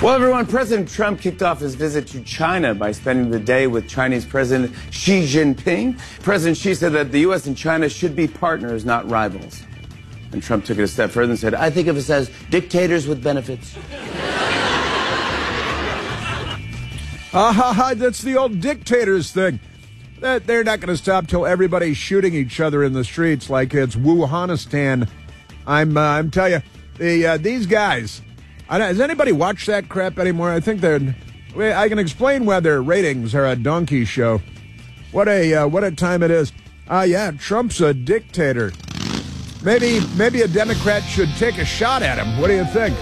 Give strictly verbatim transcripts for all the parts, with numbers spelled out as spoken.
Well, everyone, President Trump kicked off his visit to China by spending the day with Chinese President Xi Jinping. President Xi said that the U S and China should be partners, not rivals. And Trump took it a step further and said, I think of us as dictators with benefits. Ah, ha, ha, that's the old dictators thing. That They're not going to stop till everybody's shooting each other in the streets like it's Wuhanistan. I'm, uh, I'm telling you, the, uh, these guys... I don't, does anybody watch that crap anymore? I think they're... I can explain why their ratings are a donkey show. What a uh, what a time it is. Ah, uh, yeah, Trump's a dictator. Maybe maybe a Democrat should take a shot at him. What do you think?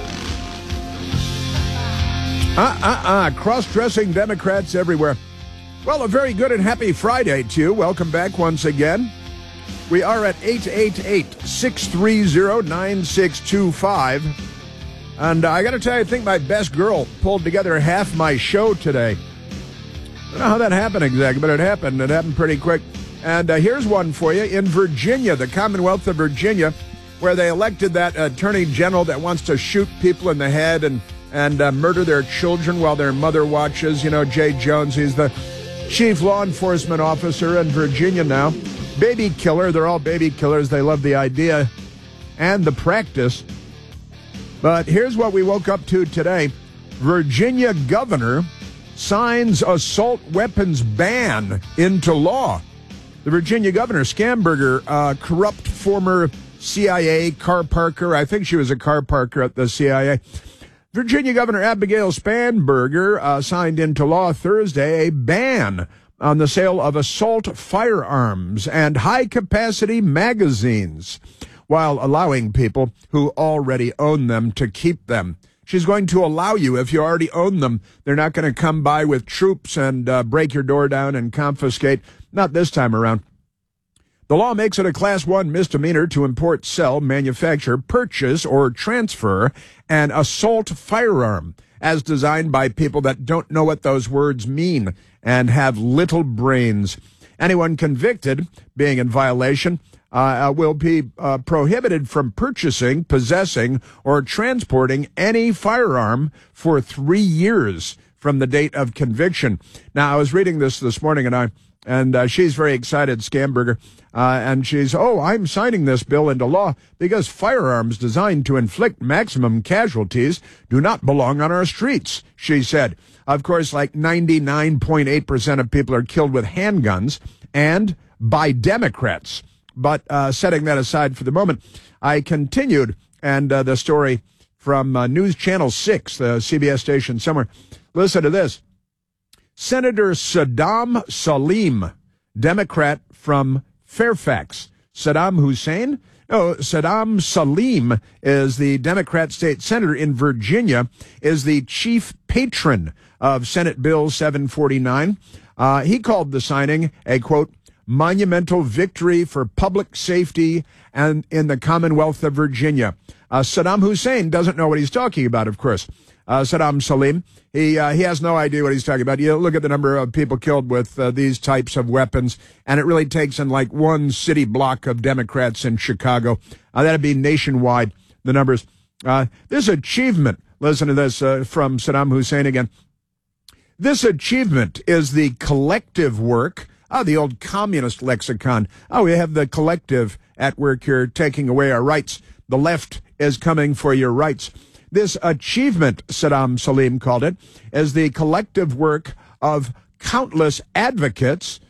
Uh-uh-uh, cross-dressing Democrats everywhere. Well, a very good and happy Friday to you. Welcome back once again. We are at eight eight eight, six three zero, nine six two five. And uh, I got to tell you, I think my best girl pulled together half my show today. I don't know how that happened exactly, but it happened. It happened pretty quick. And uh, here's one for you. In Virginia, the Commonwealth of Virginia, where they elected that attorney general that wants to shoot people in the head and, and uh, murder their children while their mother watches. You know, Jay Jones, he's the chief law enforcement officer in Virginia now. Baby killer. They're all baby killers. They love the idea and the practice. But here's what we woke up to today. Virginia governor signs assault weapons ban into law. The Virginia governor, Schamberger, uh, corrupt former C I A car parker. I think she was a car parker at the C I A. Virginia Governor Abigail Spanberger uh, signed into law Thursday a ban on the sale of assault firearms and high-capacity magazines, while allowing people who already own them to keep them. She's going to allow you, if you already own them, they're not going to come by with troops and uh, break your door down and confiscate. Not this time around. The law makes it a class one misdemeanor to import, sell, manufacture, purchase, or transfer an assault firearm as designed by people that don't know what those words mean and have little brains. Anyone convicted being in violation Uh, will be uh, prohibited from purchasing, possessing, or transporting any firearm for three years from the date of conviction. Now, I was reading this this morning, and I and uh, she's very excited, Schamberger, uh, and she's, oh, I'm signing this bill into law because firearms designed to inflict maximum casualties do not belong on our streets, she said. Of course, like ninety-nine point eight percent of people are killed with handguns and by Democrats. But uh, setting that aside for the moment, I continued, and uh, the story from uh, News Channel six, the C B S station somewhere. Listen to this. Senator Saddam Salim, Democrat from Fairfax. Saddam Hussein? No, Saddam Salim is the Democrat state senator in Virginia, is the chief patron of Senate Bill seven forty-nine. Uh, he called the signing a, quote, monumental victory for public safety and in the Commonwealth of Virginia. Uh, Saddam Hussein doesn't know what he's talking about, of course. Uh, Saddam Salim, he uh, he has no idea what he's talking about. You look at the number of people killed with uh, these types of weapons, and it really takes in like one city block of Democrats in Chicago. Uh, that'd be nationwide, the numbers. Uh, this achievement, listen to this uh, from Saddam Hussein again. This achievement is the collective work. Oh, the old communist lexicon. Oh, we have the collective at work here taking away our rights. The left is coming for your rights. This achievement, Saddam Salim called it, is the collective work of countless advocates,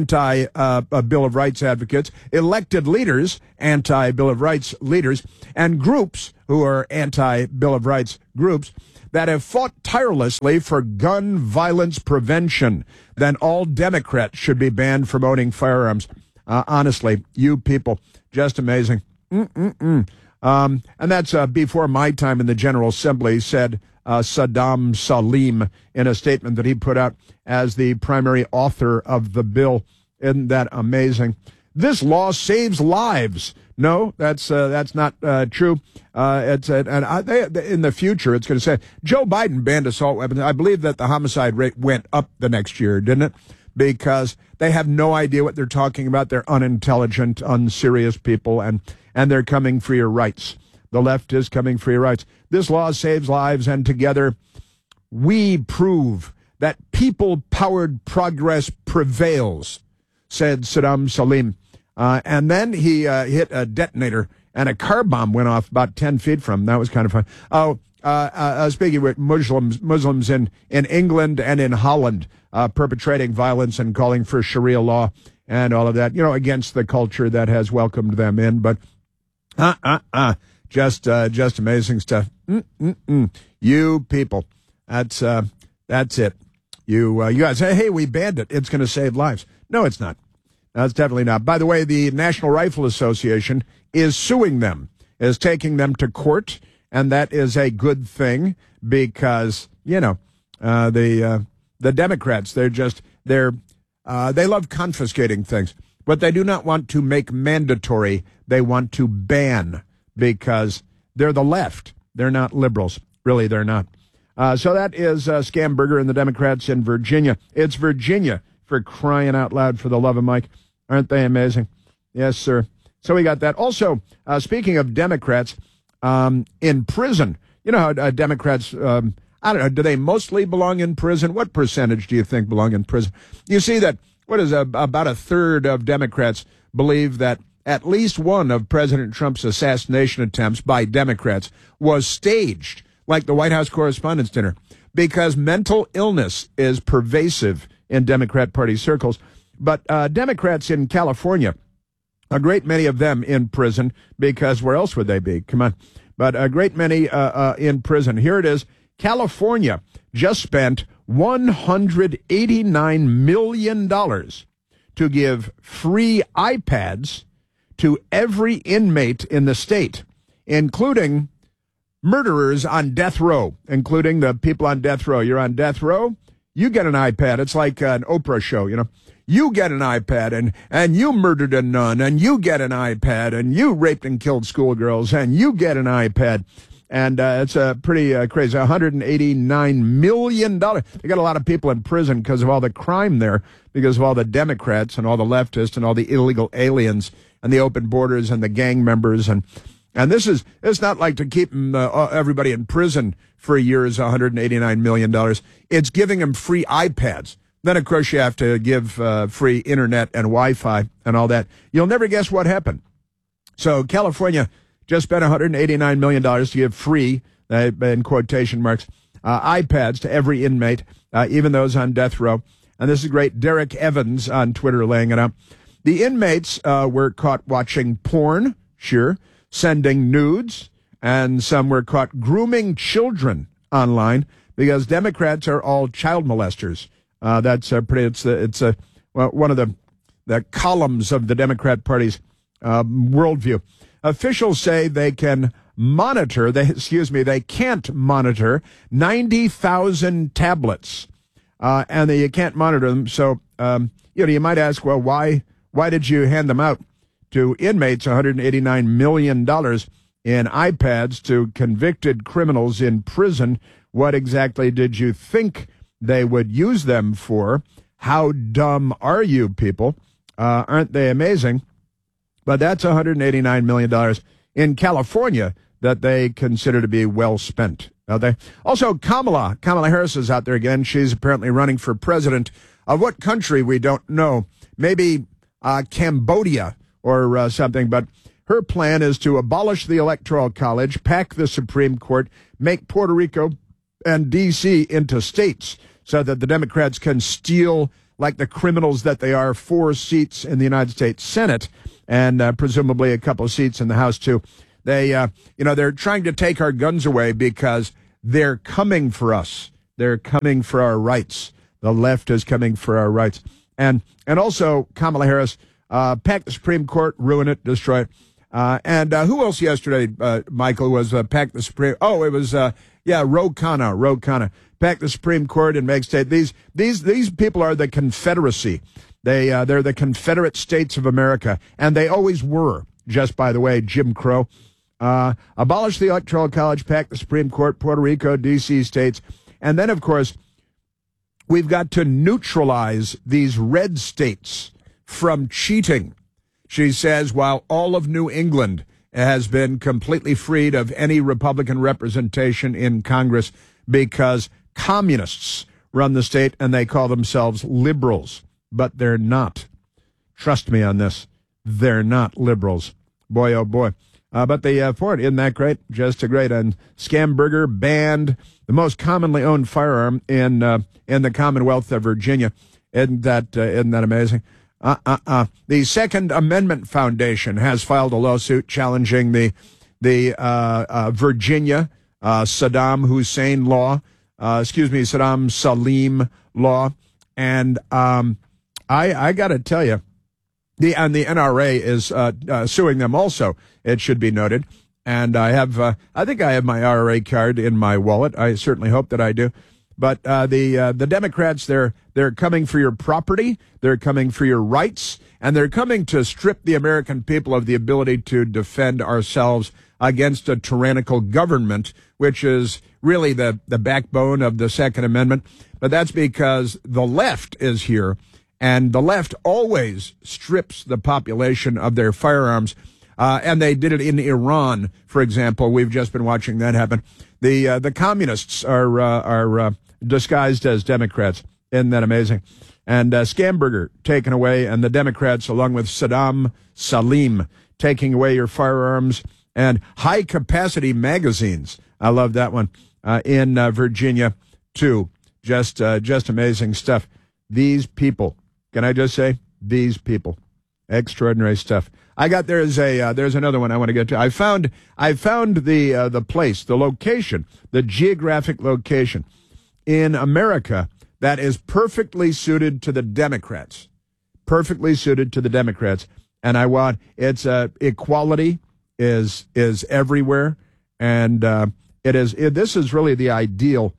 anti-Bill uh, of Rights advocates, elected leaders, anti-Bill of Rights leaders, and groups who are anti-Bill of Rights groups that have fought tirelessly for gun violence prevention. Then all Democrats should be banned from owning firearms. Uh, honestly, you people, just amazing. Mm-mm-mm. Um, and that's uh, before my time in the General Assembly, said uh, Saddam Salim in a statement that he put out as the primary author of the bill. Isn't that amazing? This law saves lives. No, that's uh, that's not uh, true. Uh, it's uh, and I, they, in the future, it's going to say Joe Biden banned assault weapons. I believe that the homicide rate went up the next year, didn't it? Because they have no idea what they're talking about. They're unintelligent, unserious people, and and they're coming for your rights. The left is coming for your rights. This law saves lives, and together we prove that people-powered progress prevails, said Saddam Salim. Uh, and then he uh, hit a detonator, and a car bomb went off about ten feet from him. That was kind of fun. Oh, uh, uh, speaking with Muslims, Muslims in, in England and in Holland uh, perpetrating violence and calling for Sharia law and all of that, you know, against the culture that has welcomed them in. But uh, uh, uh, just uh, just amazing stuff. Mm-mm-mm. You people, that's uh, that's it. You uh, you guys say, hey, we banned it. It's going to save lives. No, it's not. That's definitely not. By the way, the National Rifle Association is suing them, is taking them to court, and that is a good thing because, you know, uh, the uh, the Democrats, they're just, they're, uh, they love confiscating things, but they do not want to make mandatory. They want to ban because they're the left. They're not liberals. Really, they're not. Uh, so that is uh, Scamberger and the Democrats in Virginia. It's Virginia, for crying out loud, for the love of Mike. Aren't they amazing? Yes, sir. So we got that. Also, uh, speaking of Democrats, um, in prison, you know how uh, Democrats, um, I don't know, do they mostly belong in prison? What percentage do you think belong in prison? You see that, what is a, about a third of Democrats believe that at least one of President Trump's assassination attempts by Democrats was staged, like the White House Correspondents' Dinner, because mental illness is pervasive in Democrat Party circles. But uh, Democrats in California, a great many of them in prison, because where else would they be? Come on. But a great many uh, uh, in prison. Here it is. California just spent one hundred eighty-nine million dollars to give free iPads to every inmate in the state, including murderers on death row, including the people on death row. You're on death row, you get an iPad. It's like an Oprah show, you know. You get an iPad, and, and you murdered a nun, and you get an iPad, and you raped and killed schoolgirls, and you get an iPad. And uh, it's a pretty uh, crazy, one hundred eighty-nine million dollars. They got a lot of people in prison because of all the crime there, because of all the Democrats and all the leftists and all the illegal aliens and the open borders and the gang members. And and this is, it's not like to keep them, uh, everybody in prison for a year is one hundred eighty-nine million dollars. It's giving them free iPads. Then, of course, you have to give uh, free internet and Wi-Fi and all that. You'll never guess what happened. So California just spent one hundred eighty-nine million dollars to give free, uh, in quotation marks, uh, iPads to every inmate, uh, even those on death row. And this is great. Derek Evans on Twitter laying it out. The inmates uh, were caught watching porn, sure, sending nudes, and some were caught grooming children online because Democrats are all child molesters. Uh, that's uh, pretty. It's a, it's a well, one of the the columns of the Democrat Party's uh, worldview. Officials say they can monitor. They excuse me. They can't monitor ninety thousand tablets, uh, and they, you can't monitor them. So um, you know, you might ask, well, why why did you hand them out to inmates? one hundred eighty-nine million dollars in iPads to convicted criminals in prison. What exactly did you think they would use them for? How dumb are you people? Uh, aren't they amazing? But that's one hundred eighty-nine million dollars in California that they consider to be well spent. Are they? Also, Kamala, Kamala Harris is out there again. She's apparently running for president of what country we don't know. Maybe uh, Cambodia or uh, something. But her plan is to abolish the Electoral College, pack the Supreme Court, make Puerto Rico and D C into states so that the Democrats can steal, like the criminals that they are, four seats in the United States Senate and uh, presumably a couple of seats in the House, too. They, uh, you know, they're trying to take our guns away because they're coming for us. They're coming for our rights. The left is coming for our rights. And and also, Kamala Harris, uh, pack the Supreme Court, ruin it, destroy it. Uh, and uh, who else yesterday, uh, Michael, was uh, pack the Supreme? Oh, it was, uh, yeah, Ro Khanna, Ro Khanna. Pack the Supreme Court and make state. These these these people are the Confederacy. They uh, they're the Confederate States of America, and they always were. Just by the way, Jim Crow. Uh, abolish the Electoral College, pack the Supreme Court, Puerto Rico, D C states, and then of course we've got to neutralize these red states from cheating. She says while all of New England has been completely freed of any Republican representation in Congress because communists run the state, and they call themselves liberals, but they're not. Trust me on this. They're not liberals. Boy, oh boy. Uh, but the uh, Ford, isn't that great? Just a great. And Schamberger banned the most commonly owned firearm in uh, in the Commonwealth of Virginia. Isn't that, uh, isn't that amazing? Uh, uh, uh. The Second Amendment Foundation has filed a lawsuit challenging the the uh, uh, Virginia uh, Saddam Hussein law, uh, excuse me, Saddam Salim law. And um, I, I got to tell you, The and the N R A is uh, uh, suing them also. It should be noted, and I have uh, I think I have my I R A card in my wallet. I certainly hope that I do. But uh, the uh, the Democrats, they're they're coming for your property, they're coming for your rights, and they're coming to strip the American people of the ability to defend ourselves against a tyrannical government, which is really the the backbone of the Second Amendment. But that's because the left is here. And the left always strips the population of their firearms. Uh, and they did it in Iran, for example. We've just been watching that happen. The uh, the communists are uh, are uh, disguised as Democrats. Isn't that amazing? And uh, Schamberger taken away, and the Democrats, along with Saddam Salim, taking away your firearms, and high-capacity magazines. I love that one. Uh, in uh, Virginia, too. Just, uh, just amazing stuff. These people. Can I just say, these people, extraordinary stuff. I got there's a uh, there's another one I want to get to. I found I found the uh, the place, the location, the geographic location in America that is perfectly suited to the Democrats, perfectly suited to the Democrats. And I want it's uh, equality is is everywhere, and uh, it is it, this is really the ideal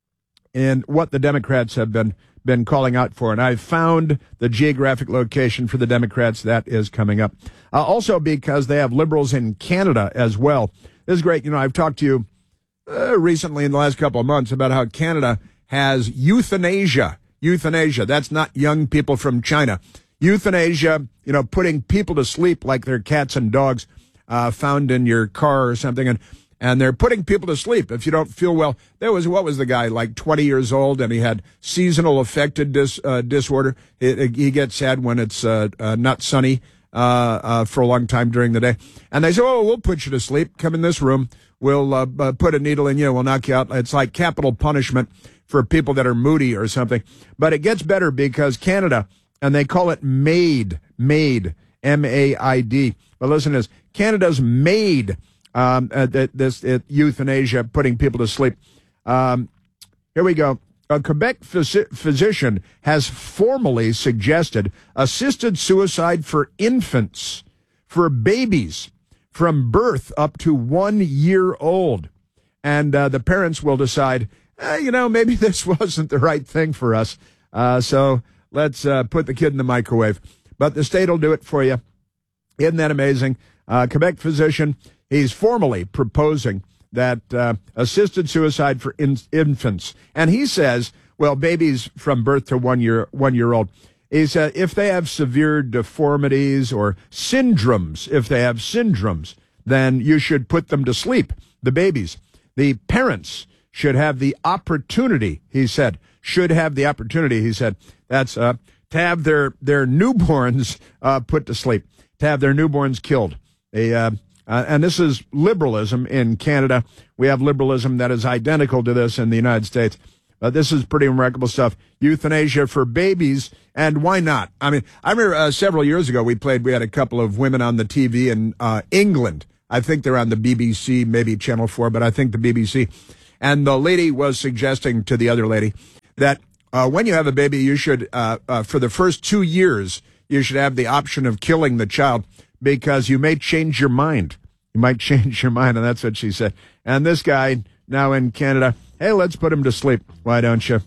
in what the Democrats have been. been calling out for, and I've found the geographic location for the Democrats that is coming up. Uh, also because they have liberals in Canada as well. This is great. You know, I've talked to you uh, recently in the last couple of months about how Canada has euthanasia. Euthanasia. That's not young people from China. Euthanasia, you know, putting people to sleep like they're cats and dogs uh, found in your car or something, and And they're putting people to sleep if you don't feel well. There was, what was the guy, like twenty years old, and he had seasonal affective dis, uh, disorder. It, he gets sad when it's uh, uh, not sunny uh, uh, for a long time during the day. And they say, oh, we'll put you to sleep. Come in this room. We'll uh, uh, put a needle in you. We'll knock you out. It's like capital punishment for people that are moody or something. But it gets better because Canada, and they call it MAID, MAID, M A I D. But listen to this. Canada's MAID. Um, uh, this uh, euthanasia, putting people to sleep. Um, here we go. A Quebec phys- physician has formally suggested assisted suicide for infants, for babies from birth up to one year old. And uh, the parents will decide, eh, you know, maybe this wasn't the right thing for us. Uh, so let's uh, put the kid in the microwave. But the state will do it for you. Isn't that amazing? Uh, Quebec physician. He's formally proposing that uh, assisted suicide for in- infants. And he says, well, babies from birth to one year, one year old, he said if they have severe deformities or syndromes, if they have syndromes, then you should put them to sleep, the babies. The parents should have the opportunity, he said, should have the opportunity, he said, that's uh, to have their, their newborns uh, put to sleep, to have their newborns killed. They, uh, Uh, and this is liberalism in Canada. We have liberalism that is identical to this in the United States. Uh, this is pretty remarkable stuff. Euthanasia for babies, and why not? I mean, I remember uh, several years ago we played, we had a couple of women on the T V in uh, England. I think they're on the B B C, maybe Channel four, but I think the B B C. And the lady was suggesting to the other lady that uh, when you have a baby, you should, uh, uh, for the first two years, you should have the option of killing the child, because you may change your mind. You might change your mind, and that's what she said. And this guy, now in Canada, hey, let's put him to sleep. Why don't you?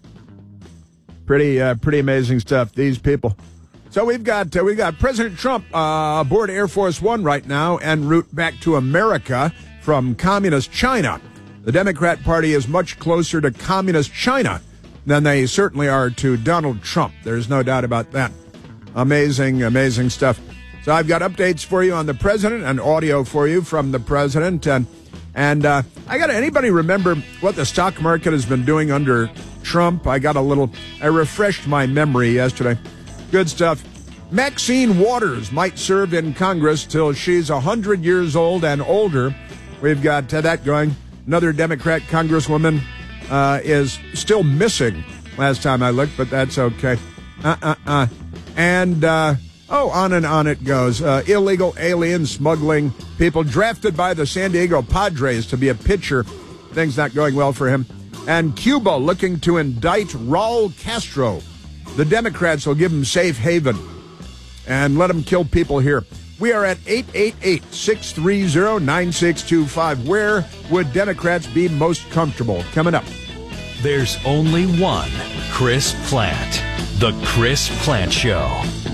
Pretty uh, pretty amazing stuff, these people. So we've got uh, we've got President Trump uh, aboard Air Force One right now en route back to America from communist China. The Democrat Party is much closer to communist China than they certainly are to Donald Trump. There's no doubt about that. Amazing, amazing stuff. So I've got updates for you on the president and audio for you from the president. And And uh, I got anybody remember what the stock market has been doing under Trump? I got a little, I refreshed my memory yesterday. Good stuff. Maxine Waters might serve in Congress till she's one hundred years old and older. We've got uh, that going. Another Democrat congresswoman uh, is still missing last time I looked, but that's okay. Uh-uh-uh. And, uh, oh, on and on it goes. Uh, illegal alien smuggling, people drafted by the San Diego Padres to be a pitcher. Things not going well for him. And Cuba looking to indict Raul Castro. The Democrats will give him safe haven and let him kill people here. We are at eight eight eight, six three zero, nine six two five. Where would Democrats be most comfortable? Coming up. There's only one Chris Plante. The Chris Plante Show.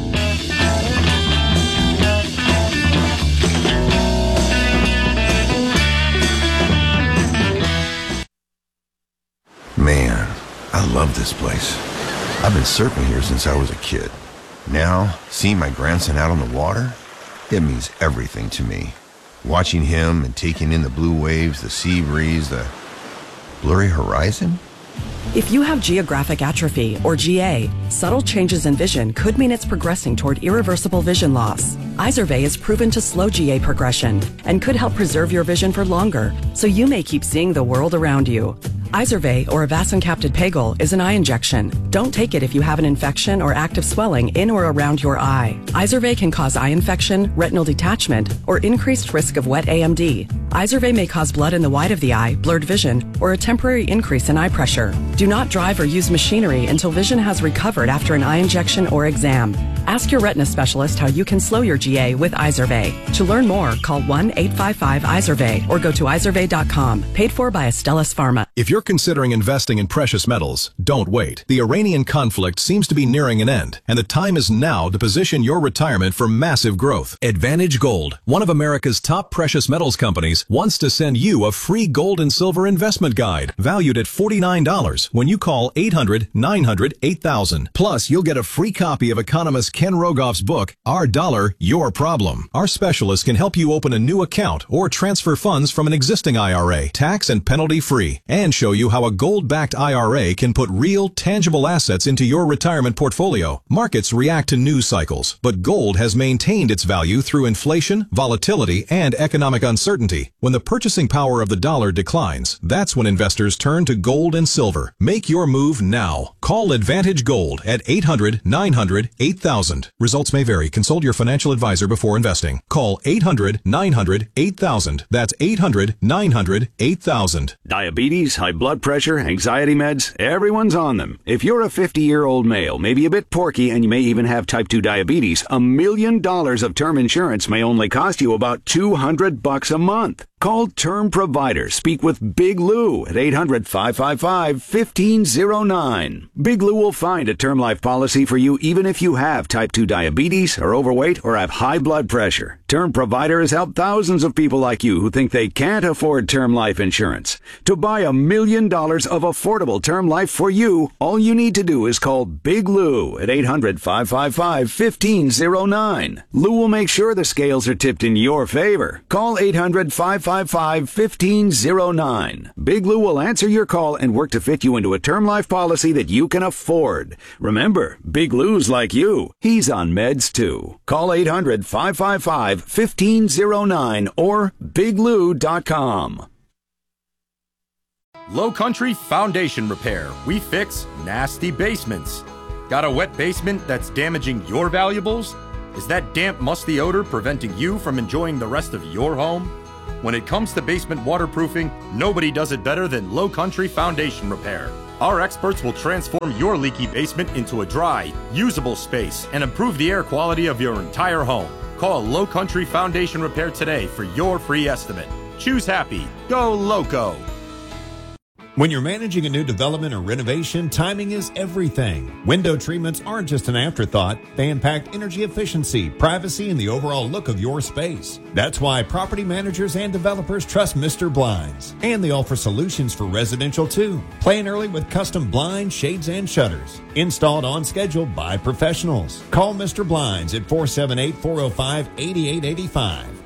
Man, I love this place. I've been surfing here since I was a kid. Now, seeing my grandson out on the water, it means everything to me. Watching him and taking in the blue waves, the sea breeze, the blurry horizon. If you have geographic atrophy, or G A, subtle changes in vision could mean it's progressing toward irreversible vision loss. Izervay is proven to slow G A progression and could help preserve your vision for longer, so you may keep seeing the world around you. Izervay, or avacincaptad pegol, is an eye injection. Don't take it if you have an infection or active swelling in or around your eye. Izervay can cause eye infection, retinal detachment, or increased risk of wet A M D. Izervay may cause blood in the white of the eye, blurred vision, or a temporary increase in eye pressure. Do not drive or use machinery until vision has recovered after an eye injection or exam. Ask your retina specialist how you can slow your G A with Izervay. To learn more, call one eight five five Izervay or go to izervay dot com. Paid for by Astellas Pharma. If you're considering investing in precious metals, don't wait. The Iranian conflict seems to be nearing an end, and the time is now to position your retirement for massive growth. Advantage Gold, one of America's top precious metals companies, wants to send you a free gold and silver investment guide valued at forty-nine dollars when you call eight hundred, nine hundred, eight thousand. Plus, you'll get a free copy of economist Ken Rogoff's book, Our Dollar, Your Problem. Our specialists can help you open a new account or transfer funds from an existing I R A, tax and penalty free, and show you how a gold-backed I R A can put real, tangible assets into your retirement portfolio. Markets react to news cycles, but gold has maintained its value through inflation, volatility, and economic uncertainty. When the purchasing power of the dollar declines, that's when investors turn to gold and silver. Make your move now. Call Advantage Gold at eight hundred, nine hundred, eight thousand. Results may vary. Consult your financial advisor before investing. Call eight hundred, nine hundred, eight thousand. That's eight hundred, nine hundred, eight thousand. Diabetes, high blood pressure, anxiety meds, everyone's on them. If you're a fifty-year-old male, maybe a bit porky, and you may even have type two diabetes, a million dollars of term insurance may only cost you about two hundred bucks a month. Call Term Provider. Speak with Big Lou at eight hundred, five five five, one five zero nine. Big Lou will find a term life policy for you even if you have type two diabetes, are overweight, or have high blood pressure. Term Provider has helped thousands of people like you who think they can't afford term life insurance. To buy a million dollars of affordable term life for you, all you need to do is call Big Lou at eight hundred, five five five, one five zero nine. Lou will make sure the scales are tipped in your favor. Call eight hundred, five five five, one five zero nine. Big Lou will answer your call and work to fit you into a term life policy that you can afford. Remember, Big Lou's like you. He's on meds too. Call eight hundred, five five five, one five zero nine or big lou dot com. Low Country Foundation Repair. We fix nasty basements. Got a wet basement that's damaging your valuables? Is that damp, musty odor preventing you from enjoying the rest of your home? When it comes to basement waterproofing, nobody does it better than Low Country Foundation Repair. Our experts will transform your leaky basement into a dry, usable space and improve the air quality of your entire home. Call Low Country Foundation Repair today for your free estimate. Choose happy. Go Loco. When you're managing a new development or renovation, timing is everything. Window treatments aren't just an afterthought. They impact energy efficiency, privacy, and the overall look of your space. That's why property managers and developers trust Mister Blinds. And they offer solutions for residential too. Plan early with custom blinds, shades, and shutters. Installed on schedule by professionals. Call Mister Blinds at four seven eight, four oh five, eight eight eight five.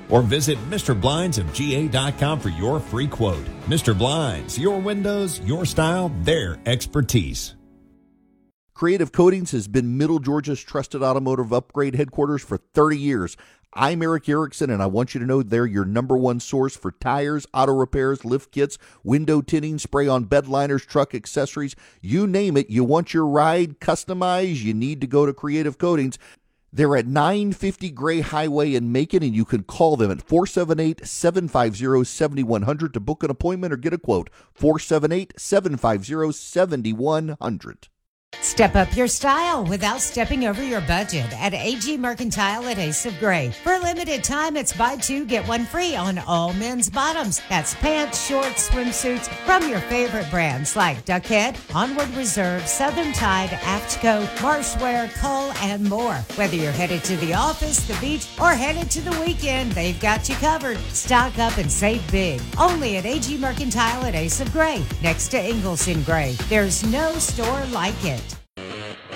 or visit Mister Blinds of G A dot com for your free quote. Mister Blinds, your windows, your style, their expertise. Creative Coatings has been Middle Georgia's trusted automotive upgrade headquarters for thirty years. I'm Eric Erickson, and I want you to know they're your number one source for tires, auto repairs, lift kits, window tinting, spray-on bed liners, truck accessories. You name it, you want your ride customized, you need to go to Creative Coatings. They're at nine fifty Gray Highway in Macon, and you can call them at four seven eight, seven five zero, seven one zero zero to book an appointment or get a quote. four seven eight, seven five zero, seven one zero zero. Step up your style without stepping over your budget at A G Mercantile at Ace of Gray. For a limited time, it's buy two, get one free on all men's bottoms. That's pants, shorts, swimsuits from your favorite brands like Duckhead, Onward Reserve, Southern Tide, Aftco, Marshwear, Cull, and more. Whether you're headed to the office, the beach, or headed to the weekend, they've got you covered. Stock up and save big. Only at A G Mercantile at Ace of Gray, next to Ingalls in Gray. There's no store like it.